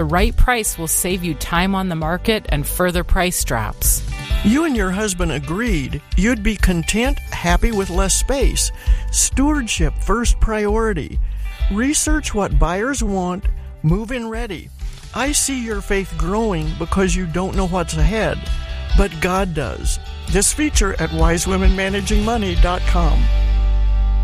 right price will save you time on the market and further price drops. You and your husband agreed you'd be content, happy with less space. Stewardship first priority. Research what buyers want, move in ready. I see your faith growing because you don't know what's ahead, but God does. This feature at wisewomenmanagingmoney.com.